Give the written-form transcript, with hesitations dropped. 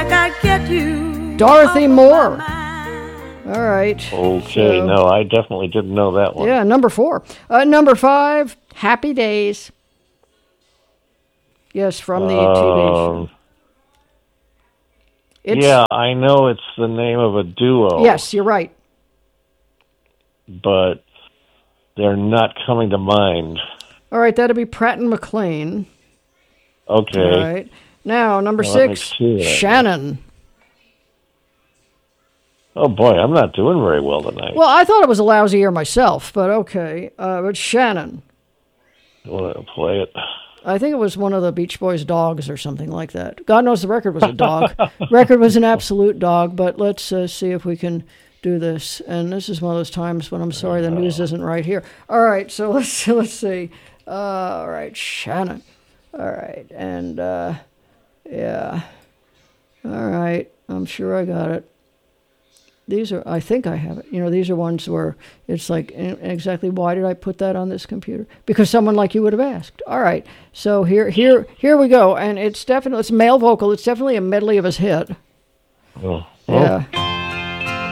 like I get you. Dorothy Moore. All right. Okay, no, I definitely didn't know that one. Yeah, number 4. Number 5, Happy Days. Yes, from the TV show. Yeah, I know it's the name of a duo. Yes, you're right. But they're not coming to mind. All right, that'll be Pratt and McLean. Okay. All right. Now, number 6, Shannon. Oh, boy, I'm not doing very well tonight. Well, I thought it was a lousy year myself, but okay. But Shannon. You want to play it? I think it was one of the Beach Boys' dogs or something like that. God knows the record was a dog. Record was an absolute dog, but let's see if we can do this. And this is one of those times when I'm sorry the news isn't right here. All right, so let's see. All right, Shannon. All right, and yeah. All right, I'm sure I got it. I think I have it. These are ones where it's like, exactly why did I put that on this computer? Because someone like you would have asked. All right, so here we go, and it's male vocal. It's definitely a medley of his hit. Oh. Yeah.